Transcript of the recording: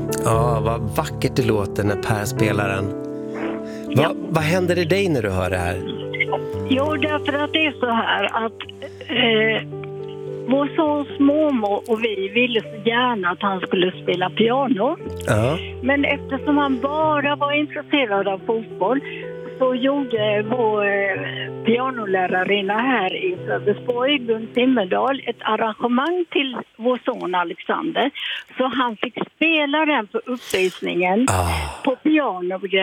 Ja, vad vackert det låter när Per spelar den. Vad händer i dig när du hör det här? Jo, därför att det är så här att vår sons mormor och vi ville så gärna att han skulle spela piano. Ja. Men eftersom han bara var intresserad av fotboll så gjorde vår pianolärarinna här i Sölvesborg, Gun Timmerdal, ett arrangemang till vår son Alexander. Så han fick spela den på uppvisningen på piano